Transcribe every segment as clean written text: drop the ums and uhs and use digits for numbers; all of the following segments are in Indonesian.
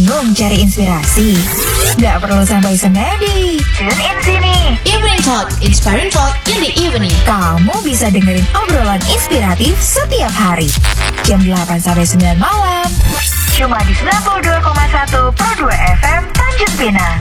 Bingung cari inspirasi? Gak perlu sampai senedi. Tune in sini. Evening Talk, Inspiring Talk in the Evening. Kamu bisa dengerin obrolan inspiratif setiap hari. Jam 8 sampai 9 malam. Cuma di 92,1 Pro 2 FM Tanjung Pinang.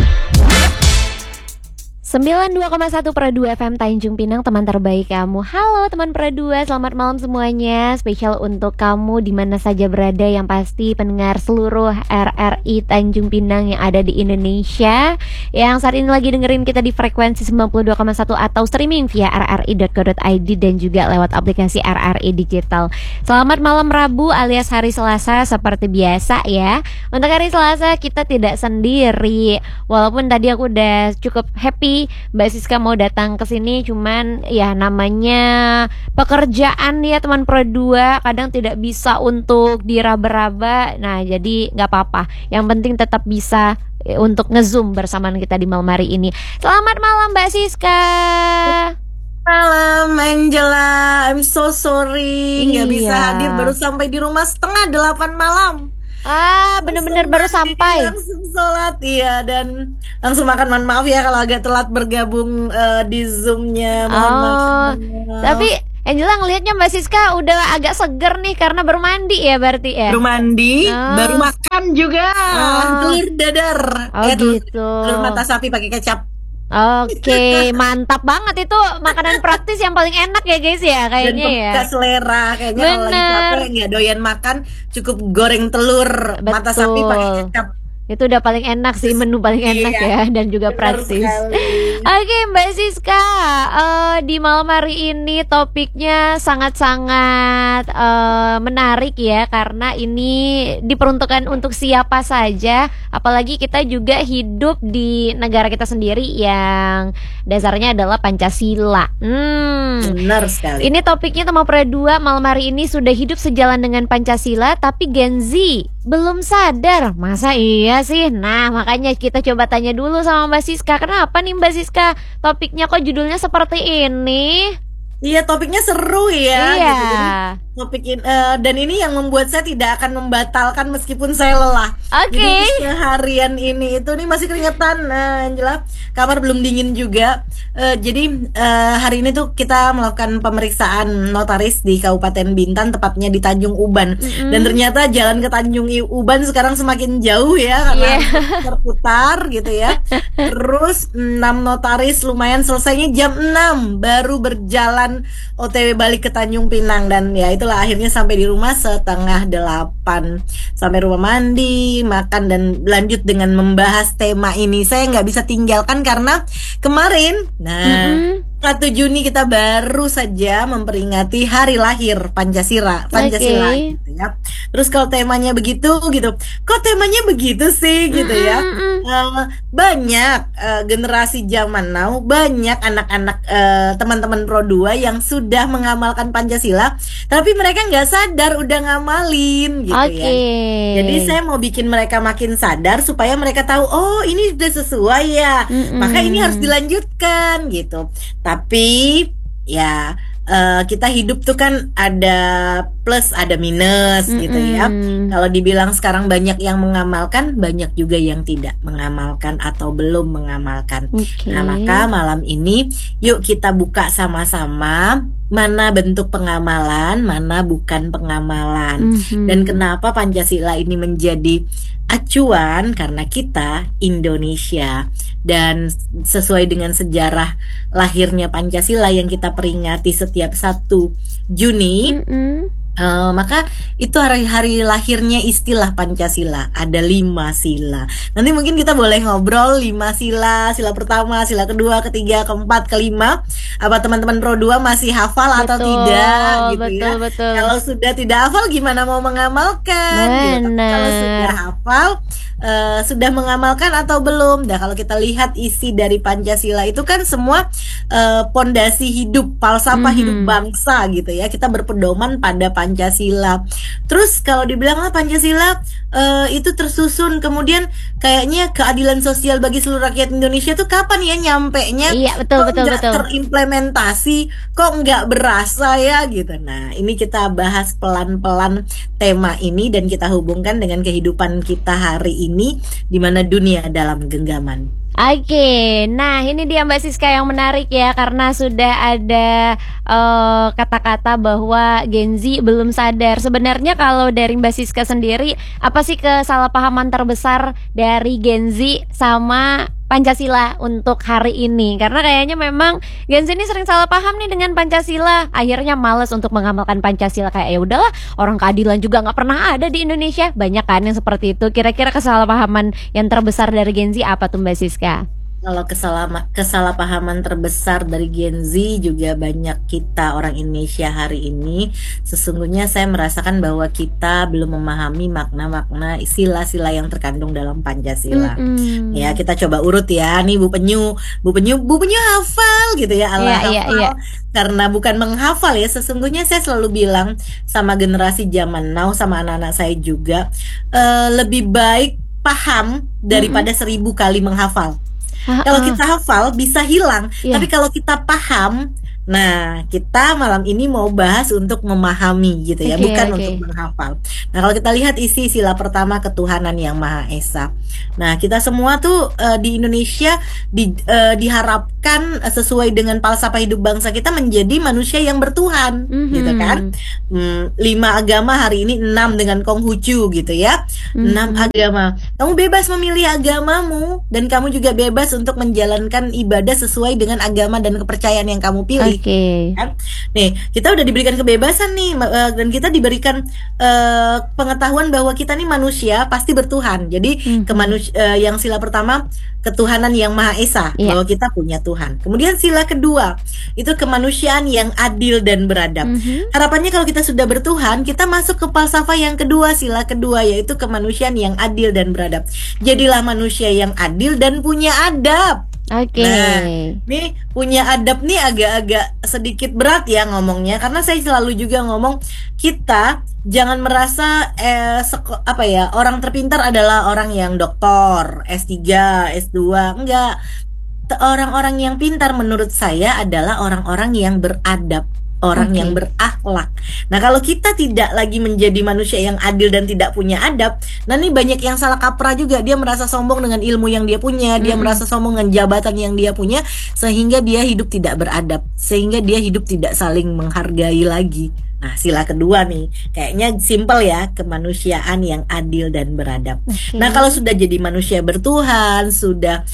92,1 Pro 2 FM Tanjung Pinang, teman terbaik kamu. Halo teman Pro 2, selamat malam semuanya. Spesial untuk kamu di mana saja berada, yang pasti pendengar seluruh RRI Tanjung Pinang yang ada di Indonesia, yang saat ini lagi dengerin kita di frekuensi 92,1 atau streaming via rri.co.id dan juga lewat aplikasi RRI Digital. Selamat malam Rabu alias hari Selasa seperti biasa ya. Untuk hari Selasa kita tidak sendiri. Walaupun tadi aku udah cukup happy Mbak Siska mau datang ke sini, cuman ya namanya pekerjaan ya teman Pro 2, kadang tidak bisa untuk diraba-raba. Nah, jadi nggak apa-apa. Yang penting tetap bisa untuk nge-zoom bersama kita di malam hari ini. Selamat malam Mbak Siska. Malam Angela, I'm so sorry nggak bisa hadir, baru sampai di rumah 7:30 malam. Bener-bener baru sampai. Langsung sholat, iya, dan langsung makan. Mohon maaf ya kalau agak telat bergabung di Zoom-nya. Mohon maaf. Tapi Angela ngelihatnya Mbak Siska udah agak seger nih karena baru mandi ya berarti ya? Baru mandi, baru makan juga. Telur dadar. Gitu. Telur mata sapi pakai kecap. Oke, mantap banget, itu makanan praktis yang paling enak ya guys ya kayaknya ya. Dan selera kayaknya. Kalau lagi capek nggak doyan makan, cukup goreng telur mata sapi pakai kecap. Itu udah paling enak sih, menu paling enak ya, dan juga praktis. Oke Mbak Siska, di malam hari ini topiknya sangat-sangat menarik ya, karena ini diperuntukkan untuk siapa saja. Apalagi kita juga hidup di negara kita sendiri yang dasarnya adalah Pancasila. Benar sekali. Ini topiknya teman Pro 2 malam hari ini, sudah hidup sejalan dengan Pancasila tapi Gen Z belum sadar. Masa iya sih? Nah, makanya kita coba tanya dulu sama Mbak Siska. Kenapa nih Mbak Siska topiknya kok judulnya seperti ini? Iya, topiknya seru ya. Iya. Gitu. Jadi, topik ini, dan ini yang membuat saya tidak akan membatalkan meskipun saya lelah. Oke. Jadi seharian ini itu nih masih keringetan, Angela. Kamar belum dingin juga. Jadi hari ini tuh kita melakukan pemeriksaan notaris di Kabupaten Bintan, tepatnya di Tanjung Uban. Dan ternyata jalan ke Tanjung Uban sekarang semakin jauh ya, karena terputar gitu ya. Terus 6 notaris lumayan, selesainya jam 6 baru berjalan OTW balik ke Tanjung Pinang. Dan ya itulah akhirnya sampai di rumah 7:30. Sampai rumah mandi, makan, dan lanjut dengan membahas tema ini. Saya nggak bisa tinggalkan karena kemarin 1 Juni kita baru saja memperingati hari lahir Pancasila gitu ya. Terus kalau temanya begitu gitu, kok temanya begitu sih gitu ya. Banyak generasi zaman now, banyak anak-anak teman-teman Pro 2 yang sudah mengamalkan Pancasila, tapi mereka nggak sadar udah ngamalin gitu ya. Jadi saya mau bikin mereka makin sadar supaya mereka tahu, oh ini udah sesuai ya, maka ini harus dilanjutkan gitu. Tapi ya kita hidup tuh kan ada plus ada minus gitu ya. Kalau dibilang sekarang banyak yang mengamalkan, banyak juga yang tidak mengamalkan atau belum mengamalkan. Nah, maka malam ini yuk kita buka sama-sama mana bentuk pengamalan, mana bukan pengamalan. Dan kenapa Pancasila ini menjadi acuan? Karena kita Indonesia, dan sesuai dengan sejarah lahirnya Pancasila yang kita peringati setiap 1 Juni, maka itu hari lahirnya istilah Pancasila. Ada 5 sila. Nanti mungkin kita boleh ngobrol 5 sila. Sila pertama, sila kedua, ketiga, keempat, kelima. Apa teman-teman Pro 2 masih hafal atau tidak gitu ya. Kalau sudah tidak hafal gimana mau mengamalkan gitu. Kalau sudah hafal, sudah mengamalkan atau belum? Nah, kalau kita lihat isi dari Pancasila itu kan semua pondasi hidup, falsafah hidup bangsa gitu ya. Kita berpedoman pada Pancasila. Terus kalau dibilang Pancasila itu tersusun, kemudian kayaknya keadilan sosial bagi seluruh rakyat Indonesia tuh kapan ya nyampenya? Iya, betul, Kok betul, nggak betul. terimplementasi, kok nggak berasa ya gitu. Nah, ini kita bahas pelan-pelan tema ini dan kita hubungkan dengan kehidupan kita hari ini di mana dunia dalam genggaman. Oke, nah ini dia Mbak Siska yang menarik ya, karena sudah ada kata-kata bahwa Gen Z belum sadar. Sebenarnya kalau dari Mbak Siska sendiri, apa sih kesalahpahaman terbesar dari Gen Z sama Pancasila untuk hari ini? Karena kayaknya memang Gen Z ini sering salah paham nih dengan Pancasila. Akhirnya males untuk mengamalkan Pancasila, kayak ya udahlah, orang keadilan juga nggak pernah ada di Indonesia. Banyak kan yang seperti itu. Kira-kira kesalahpahaman yang terbesar dari Gen Z apa tuh Mbak Siska? Kalau kesalahpahaman terbesar dari Gen Z juga banyak kita orang Indonesia hari ini. Sesungguhnya saya merasakan bahwa kita belum memahami makna-makna sila-sila yang terkandung dalam Pancasila. Ya, kita coba urut ya. Nih Bu Penyu hafal gitu ya, ala Iya, hafal. iya. Karena bukan menghafal ya, sesungguhnya saya selalu bilang sama generasi zaman now, sama anak-anak saya juga, lebih baik paham daripada 1000 kali menghafal. Kalau kita hafal bisa hilang, Iya. tapi kalau kita paham, nah kita malam ini mau bahas untuk memahami gitu ya, Oke, bukan oke. untuk menghafal. Nah, kalau kita lihat isi sila pertama, ketuhanan yang Maha Esa. Nah, kita semua tuh di Indonesia diharapkan sesuai dengan falsafah hidup bangsa kita menjadi manusia yang bertuhan, gitu kan? 5 agama hari ini 6 dengan Konghucu gitu ya. 6 agama. Kamu bebas memilih agamamu dan kamu juga bebas untuk menjalankan ibadah sesuai dengan agama dan kepercayaan yang kamu pilih. Oke. Kan? Nih, kita udah diberikan kebebasan nih, dan kita diberikan pengetahuan bahwa kita nih manusia pasti bertuhan. Jadi yang sila pertama, ketuhanan yang Maha Esa, Iya. bahwa kita punya Tuhan. Kemudian sila kedua, itu kemanusiaan yang adil dan beradab. Harapannya kalau kita sudah bertuhan, kita masuk ke falsafah yang kedua, sila kedua, yaitu kemanusiaan yang adil dan beradab. Jadilah manusia yang adil dan punya adab. Oke. Nah, nih punya adab nih agak-agak sedikit berat ya ngomongnya, karena saya selalu juga ngomong, kita jangan merasa orang terpintar adalah orang yang doktor, S3, S2, enggak. Orang-orang yang pintar menurut saya adalah orang-orang yang beradab, orang yang berakhlak. Nah, kalau kita tidak lagi menjadi manusia yang adil dan tidak punya adab, nah ini banyak yang salah kaprah juga. Dia merasa sombong dengan ilmu yang dia punya, dia merasa sombong dengan jabatan yang dia punya, sehingga dia hidup tidak beradab, sehingga dia hidup tidak saling menghargai lagi. Nah, sila kedua nih, kayaknya simpel ya, kemanusiaan yang adil dan beradab. Nah, kalau sudah jadi manusia bertuhan, sudah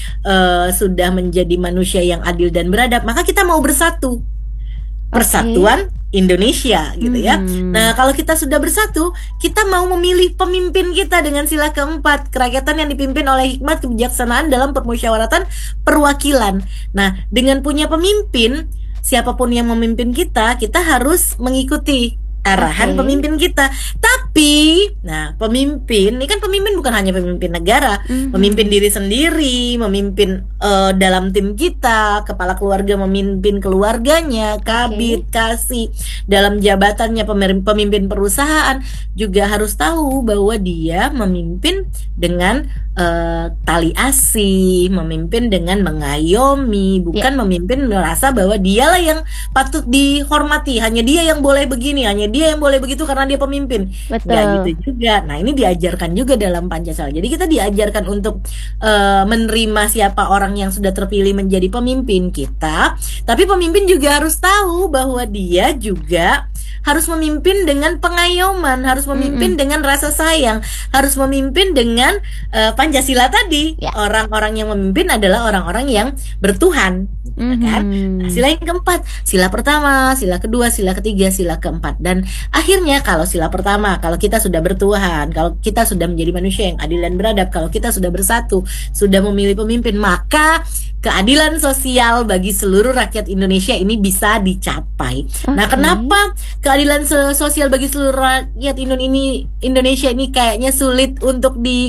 menjadi manusia yang adil dan beradab, maka kita mau bersatu. Persatuan Indonesia gitu ya. Nah, kalau kita sudah bersatu, kita mau memilih pemimpin kita dengan sila keempat, kerakyatan yang dipimpin oleh hikmat kebijaksanaan dalam permusyawaratan perwakilan. Nah, dengan punya pemimpin, siapapun yang memimpin kita harus mengikuti arahan pemimpin kita. Tapi, nah, pemimpin ini kan pemimpin bukan hanya pemimpin negara, memimpin diri sendiri, memimpin dalam tim kita, kepala keluarga memimpin keluarganya, kabid, kasih, dalam jabatannya pemimpin perusahaan juga harus tahu bahwa dia memimpin dengan tali asih, memimpin dengan mengayomi, bukan memimpin merasa bahwa dialah yang patut dihormati, hanya dia yang boleh begini, hanya dia yang boleh begitu karena dia pemimpin. Nggak gitu juga. Nah, ini diajarkan juga dalam Pancasila. Jadi kita diajarkan untuk menerima siapa orang yang sudah terpilih menjadi pemimpin kita, tapi pemimpin juga harus tahu bahwa dia juga harus memimpin dengan pengayoman, harus memimpin dengan rasa sayang, harus memimpin dengan Pancasila tadi. Orang-orang yang memimpin adalah orang-orang yang bertuhan, kan? Nah, sila yang keempat, sila pertama, sila kedua, sila ketiga, sila keempat. Dan akhirnya kalau sila pertama, kalau kita sudah bertuhan, kalau kita sudah menjadi manusia yang adil dan beradab, kalau kita sudah bersatu, sudah memilih pemimpin, maka keadilan sosial bagi seluruh rakyat Indonesia ini bisa dicapai. Nah, kenapa keadilan sosial bagi seluruh rakyat Indonesia ini kayaknya sulit untuk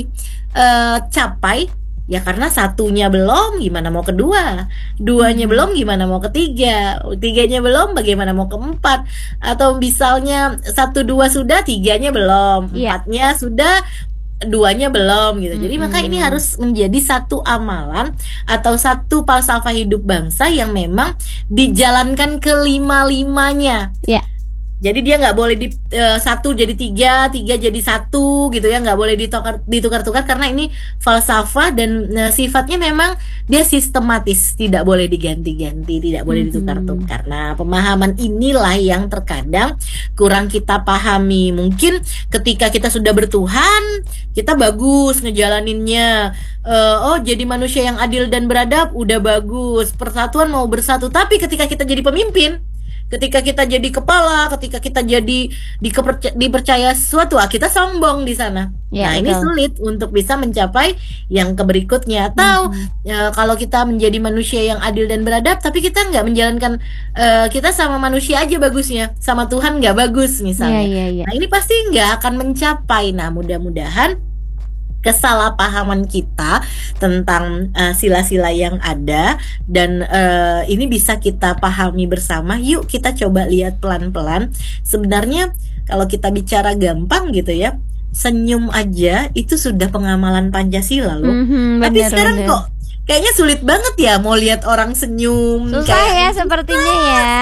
capai? Ya karena satunya belum, gimana mau kedua? Duanya belum, gimana mau ketiga? Tiganya belum, bagaimana mau keempat? Atau misalnya 1, 2 sudah, tiganya belum, Iya. empatnya sudah, duanya belum gitu. Jadi maka ini harus menjadi satu amalan atau satu falsafah hidup bangsa yang memang dijalankan kelima-limanya. Iya. Jadi dia nggak boleh satu jadi tiga, tiga jadi satu gitu ya, nggak boleh ditukar-tukar karena ini falsafah dan sifatnya memang dia sistematis, tidak boleh diganti-ganti, tidak boleh ditukar-tukar. Nah, pemahaman inilah yang terkadang kurang kita pahami. Mungkin ketika kita sudah bertuhan, kita bagus ngejalaninnya. Oh, jadi manusia yang adil dan beradab, udah bagus. Persatuan mau bersatu, tapi ketika kita jadi pemimpin, ketika kita jadi kepala, ketika kita jadi dipercaya sesuatu, kita sombong di sana. Ya, nah, ini betul. sulit untuk bisa mencapai yang berikutnya. Atau kalau kita menjadi manusia yang adil dan beradab, tapi kita nggak menjalankan, kita sama manusia aja bagusnya, sama Tuhan nggak bagus misalnya. Iya. Nah, ini pasti nggak akan mencapai. Nah, mudah-mudahan kesalahpahaman kita tentang sila-sila yang ada dan ini bisa kita pahami bersama. Yuk kita coba lihat pelan-pelan. Sebenarnya kalau kita bicara gampang gitu ya, senyum aja itu sudah pengamalan Pancasila loh. Tapi sekarang kok kayaknya sulit banget ya mau lihat orang senyum. Susah ya sepertinya ya.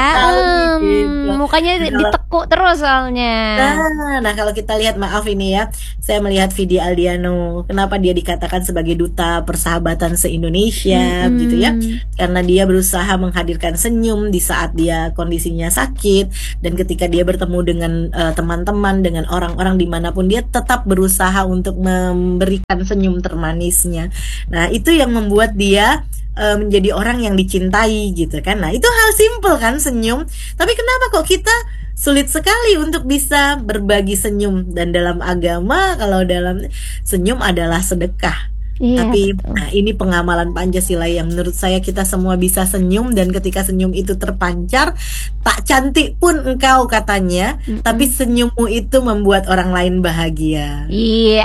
Gitu. Mukanya ditekuk terus soalnya. Nah, kalau kita lihat, maaf ini ya, saya melihat Vidi Aldiano. Kenapa dia dikatakan sebagai duta persahabatan se-Indonesia gitu ya? Karena dia berusaha menghadirkan senyum di saat dia kondisinya sakit, dan ketika dia bertemu dengan teman-teman, dengan orang-orang dimanapun, dia tetap berusaha untuk memberikan senyum termanisnya. Nah, itu yang membuat dia menjadi orang yang dicintai gitu kan. Nah, itu hal simple kan, senyum. Tapi kenapa kok kita sulit sekali untuk bisa berbagi senyum? Dan dalam agama, kalau dalam senyum adalah sedekah. Iya, Tapi betul. nah, ini pengamalan Pancasila yang menurut saya kita semua bisa senyum, dan ketika senyum itu terpancar, tak cantik pun engkau katanya, tapi senyummu itu membuat orang lain bahagia. Iya,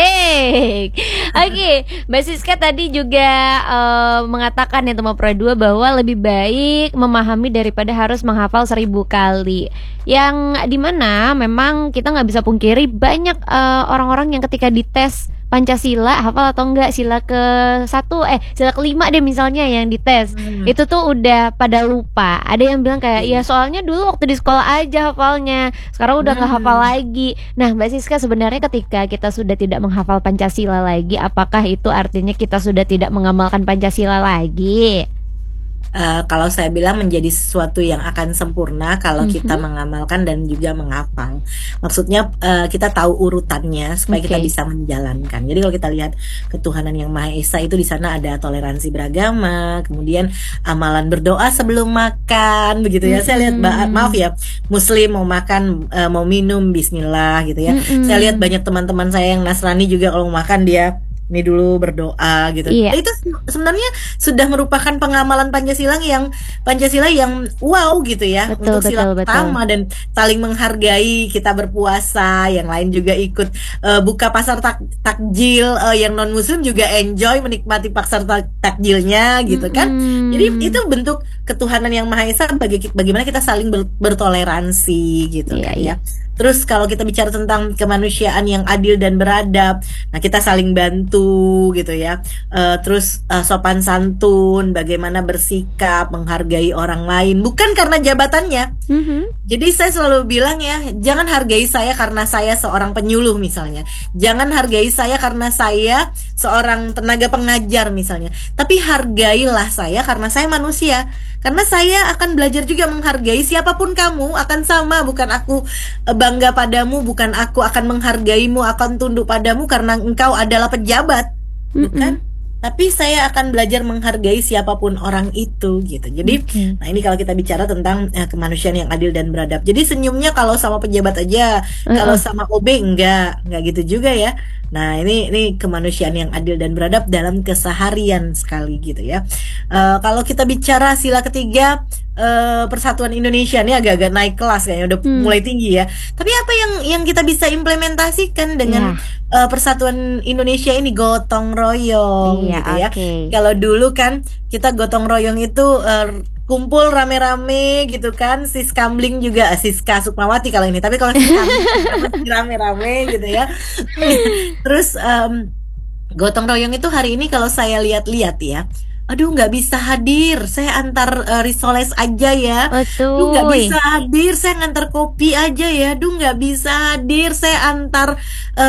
asik. Oke, Mbak Siska tadi juga mengatakan ya teman Pro 2 bahwa lebih baik memahami daripada harus menghafal 1000 kali. Yang dimana memang kita nggak bisa pungkiri banyak orang-orang yang ketika dites Pancasila hafal atau enggak, sila sila kelima deh misalnya yang dites, itu tuh udah pada lupa. Ada yang bilang kayak ya soalnya dulu waktu di sekolah aja hafalnya, sekarang udah nggak hafal lagi. Nah, Mbak Siska, sebenarnya ketika kita sudah tidak menghafal Pancasila lagi, apakah itu artinya kita sudah tidak mengamalkan Pancasila lagi? Kalau saya bilang menjadi sesuatu yang akan sempurna kalau kita mengamalkan dan juga menghafal. Maksudnya kita tahu urutannya supaya kita bisa menjalankan. Jadi kalau kita lihat ketuhanan yang Maha Esa itu, di sana ada toleransi beragama, kemudian amalan berdoa sebelum makan, begitu ya. Saya lihat, maaf ya, Muslim mau makan, mau minum, Bismillah gitu ya. Saya lihat banyak teman-teman saya yang Nasrani juga kalau mau makan dia ini dulu berdoa gitu. Iya. Itu sebenarnya sudah merupakan pengamalan Pancasila yang wow gitu ya. Betul, untuk sila betul. pertama, dan saling menghargai. Kita berpuasa, yang lain juga ikut buka pasar takjil, yang non muslim juga enjoy menikmati pasar takjilnya gitu kan. Jadi itu bentuk ketuhanan yang Maha Esa, bagaimana kita saling bertoleransi gitu kan ya. Terus kalau kita bicara tentang kemanusiaan yang adil dan beradab, nah kita saling bantu gitu ya. Terus sopan santun, bagaimana bersikap, menghargai orang lain, bukan karena jabatannya. Jadi saya selalu bilang ya, jangan hargai saya karena saya seorang penyuluh misalnya. Jangan hargai saya karena saya seorang tenaga pengajar misalnya. Tapi hargailah saya karena saya manusia. Karena saya akan belajar juga menghargai siapapun kamu, akan sama. Bukan aku bangga padamu, bukan aku akan menghargaimu, akan tunduk padamu karena engkau adalah pejabat, bukan. Tapi saya akan belajar menghargai siapapun orang itu gitu. Jadi nah ini kalau kita bicara tentang kemanusiaan yang adil dan beradab. Jadi senyumnya kalau sama pejabat aja, kalau sama OB enggak gitu juga ya. Nah ini kemanusiaan yang adil dan beradab dalam keseharian sekali gitu ya. Kalau kita bicara sila ketiga, Persatuan Indonesia, ini agak-agak naik kelas kayaknya, udah mulai tinggi ya. Tapi apa yang kita bisa implementasikan dengan persatuan Indonesia ini gotong royong Iya, gitu ya. oke. Kalau dulu kan kita gotong royong itu kumpul rame-rame gitu kan. Siskambling juga, Siska Sukmawati kalau ini. Tapi kalau Siskambling rame-rame gitu ya. Terus gotong royong itu hari ini kalau saya lihat-lihat ya, aduh nggak bisa hadir, saya antar risoles aja ya. Duh nggak Betul. bisa hadir, saya ngantar kopi aja ya. Duh nggak bisa hadir, saya antar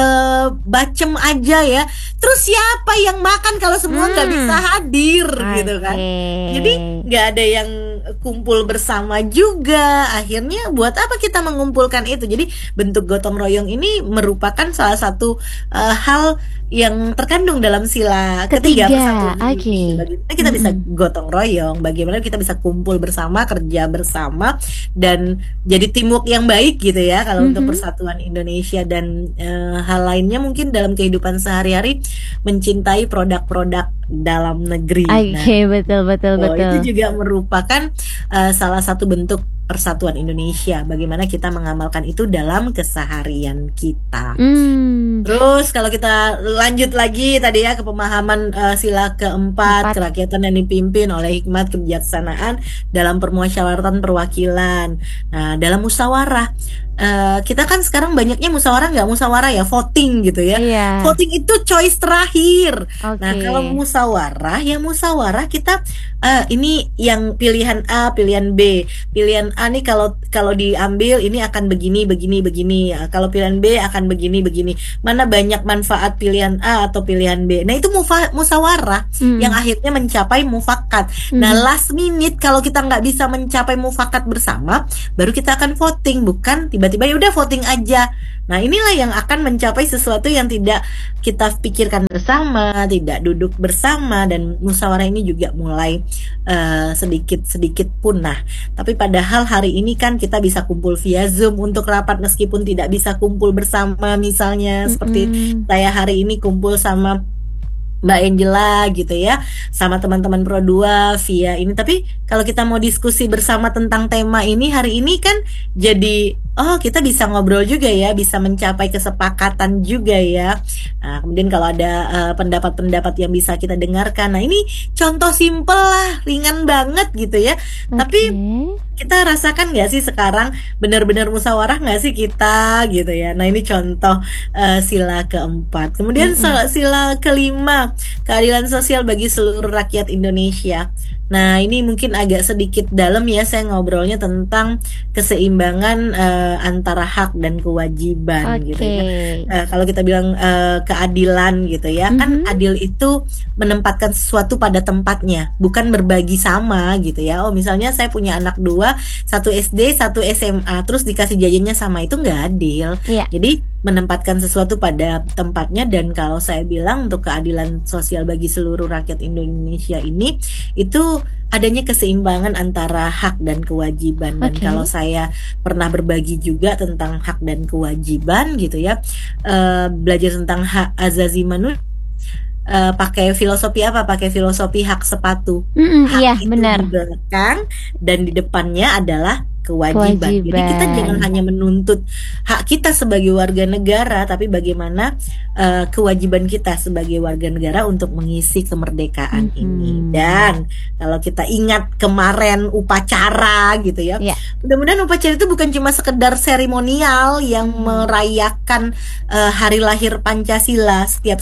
bacem aja ya. Terus siapa yang makan kalau semua nggak bisa hadir gitu kan? Jadi nggak ada yang kumpul bersama juga. Akhirnya buat apa kita mengumpulkan itu? Jadi bentuk gotong royong ini merupakan salah satu hal yang terkandung dalam sila ketiga persatuan Oke. Indonesia. Bagaimana kita bisa gotong royong, bagaimana kita bisa kumpul bersama, kerja bersama, dan jadi teamwork yang baik gitu ya. Kalau untuk persatuan Indonesia dan hal lainnya mungkin dalam kehidupan sehari-hari, mencintai produk-produk dalam negeri. Oke, betul. Itu juga merupakan salah satu bentuk persatuan Indonesia. Bagaimana kita mengamalkan itu dalam keseharian kita. Terus kalau kita lanjut lagi tadi ya ke pemahaman sila keempat, kerakyatan yang dipimpin oleh hikmat kebijaksanaan dalam permusyawaratan perwakilan. Nah, dalam musyawarah kita kan sekarang banyaknya musyawarah nggak musyawarah ya, voting gitu ya. Iya. Voting itu choice terakhir. Oke. Nah, kalau musyawarah kita ini yang pilihan A, pilihan B. Pilihan A nih kalau diambil ini akan begini. Ya, kalau pilihan B akan begini. Mana banyak manfaat pilihan A atau pilihan B. Nah, itu musyawarah yang akhirnya mencapai mufakat. Nah, last minute kalau kita nggak bisa mencapai mufakat bersama, baru kita akan voting, bukan tiba-tiba ya udah voting aja. Nah, inilah yang akan mencapai sesuatu yang tidak kita pikirkan bersama, tidak duduk bersama, dan musyawarah ini juga mulai sedikit punah. Tapi padahal hari ini kan kita bisa kumpul via Zoom untuk rapat meskipun tidak bisa kumpul bersama, misalnya seperti saya hari ini kumpul sama Mbak Angela gitu ya, sama teman-teman Pro 2 via ini. Tapi kalau kita mau diskusi bersama tentang tema ini hari ini kan jadi kita bisa ngobrol juga ya, bisa mencapai kesepakatan juga ya. Nah, kemudian kalau ada pendapat-pendapat yang bisa kita dengarkan. Nah, ini contoh simpel lah, ringan banget gitu ya. Tapi kita rasakan nggak sih sekarang benar-benar musyawarah nggak sih kita gitu ya. Nah, ini contoh sila keempat. Kemudian sila kelima, keadilan sosial bagi seluruh rakyat Indonesia. Nah, ini mungkin agak sedikit dalam ya, saya ngobrolnya tentang keseimbangan antara hak dan kewajiban gitu ya. Kalau kita bilang keadilan gitu ya, kan adil itu menempatkan sesuatu pada tempatnya, bukan berbagi sama gitu ya. Oh, misalnya saya punya anak dua, satu SD, satu SMA, terus dikasih jajannya sama, itu nggak adil. Jadi menempatkan sesuatu pada tempatnya. Dan kalau saya bilang untuk keadilan sosial bagi seluruh rakyat Indonesia ini, itu adanya keseimbangan antara hak dan kewajiban. Dan kalau saya pernah berbagi juga tentang hak dan kewajiban gitu ya, belajar tentang hak azazi manusia, pakai filosofi apa? Pakai filosofi hak sepatu. Hak itu benar. di belakang dan di depannya adalah kewajiban. Jadi kita jangan hanya menuntut hak kita sebagai warga negara, tapi bagaimana kewajiban kita sebagai warga negara untuk mengisi kemerdekaan ini. Dan kalau kita ingat kemarin upacara gitu ya, mudah-mudahan upacara itu bukan cuma sekedar seremonial yang merayakan hari lahir Pancasila setiap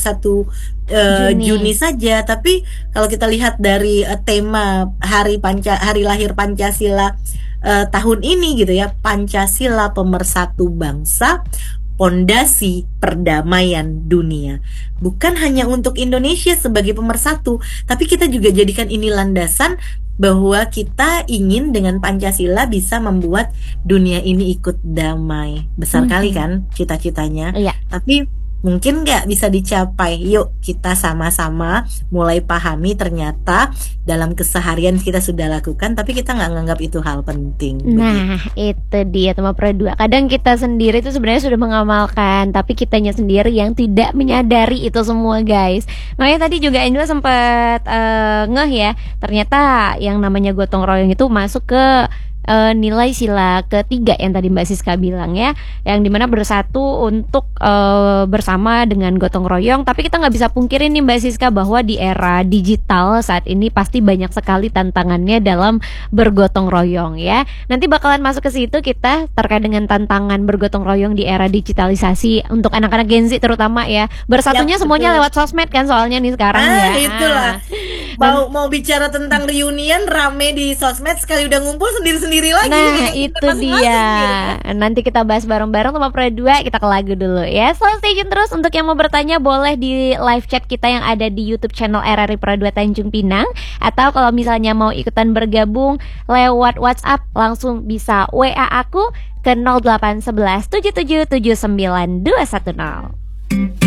1 Juni saja, tapi kalau kita lihat dari tema hari lahir Pancasila tahun ini gitu ya, Pancasila pemersatu bangsa, pondasi perdamaian dunia. Bukan hanya untuk Indonesia sebagai pemersatu, tapi kita juga jadikan ini landasan bahwa kita ingin dengan Pancasila bisa membuat dunia ini ikut damai. Besar kali kan cita-citanya. Tapi mungkin nggak bisa dicapai. Yuk kita sama-sama mulai pahami ternyata dalam keseharian kita sudah lakukan, tapi kita nggak nganggap itu hal penting. Nah, itu dia teman Pro 2. Kadang kita sendiri itu sebenarnya sudah mengamalkan, tapi kitanya sendiri yang tidak menyadari itu semua, guys. Makanya tadi juga Angela sempat ngeh ya, ternyata yang namanya gotong royong itu masuk ke nilai sila ketiga yang tadi Mbak Siska bilang ya, yang dimana bersatu untuk bersama dengan gotong royong. Tapi kita nggak bisa pungkirin nih Mbak Siska bahwa di era digital saat ini pasti banyak sekali tantangannya dalam bergotong royong ya. Nanti bakalan masuk ke situ kita terkait dengan tantangan bergotong royong di era digitalisasi untuk anak-anak Gen Z terutama ya. Bersatunya semuanya lewat sosmed kan soalnya nih sekarang ya. Itulah. Mau bicara tentang reunian rame di sosmed, sekali udah ngumpul sendiri-sendiri lagi. Nah itu dia. Nanti kita bahas bareng-bareng sama Pro 2. Kita ke lagu dulu ya. So stay tune terus. Untuk yang mau bertanya boleh di live chat kita yang ada di YouTube channel RRI Pro 2 Tanjung Pinang. Atau kalau misalnya mau ikutan bergabung lewat WhatsApp, langsung bisa WA aku ke 0811 7779 210.